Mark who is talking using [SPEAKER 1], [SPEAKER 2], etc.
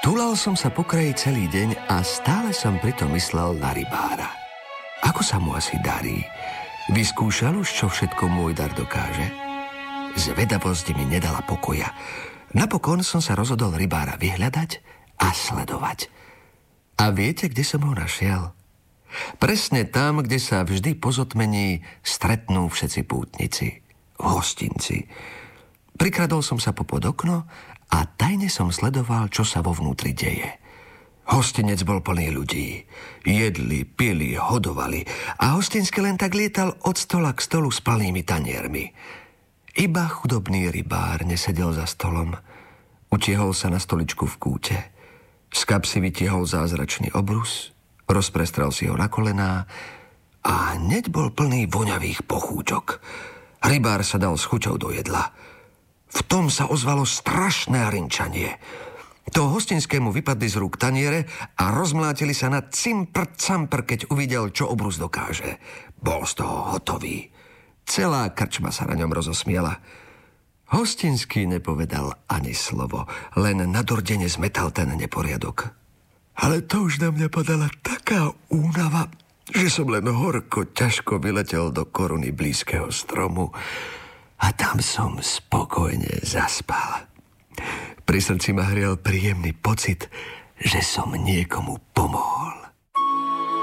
[SPEAKER 1] Túlal som sa po kraji celý deň a stále som pritom myslel na rybára. Ako sa mu asi darí? Vyskúšal už, čo všetko môj dar dokáže? Zvedavosť mi nedala pokoja. Napokon som sa rozhodol rybára vyhľadať a sledovať. A viete, kde som ho našiel? Presne tam, kde sa vždy po zotmení stretnú všetci pútnici. V hostinci. Prikradol som sa popod okno a tajne som sledoval, čo sa vo vnútri deje. Hostinec bol plný ľudí. Jedli, pili, hodovali a hostinský len tak lietal od stola k stolu s plnými taniermi. Iba chudobný rybár nesedel za stolom. Utiehol sa na stoličku v kúte. Z kapsy vytiehol zázračný obrus, rozprestrel si ho na kolená a hneď bol plný voňavých pochúčok. Rybár sa dal s chuťou do jedla. V tom sa ozvalo strašné rinčanie. To hostinskému vypadli z rúk taniere a rozmlátili sa na cimpr-campr, keď uvidel, čo obrus dokáže. Bol z toho hotový. Celá krčma sa na ňom rozosmiala. Hostinský nepovedal ani slovo, len nadurdene zmetal ten neporiadok. Ale to už na mňa padala taká únava, že som len horko ťažko vyletel do koruny blízkeho stromu a tam som spokojne zaspal. Pri srdci ma hrial príjemný pocit, že som niekomu pomohol.